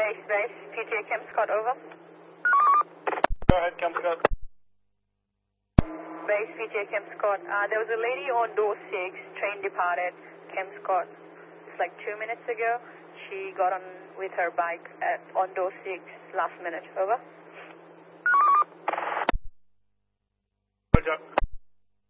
Base, PJ Kim Scott, over. Go ahead, Kim Scott. Base, PJ Kim Scott. There was a lady on door 6, train departed, Kim Scott. It's like 2 minutes ago. She got on with her bike on door 6 last minute, over.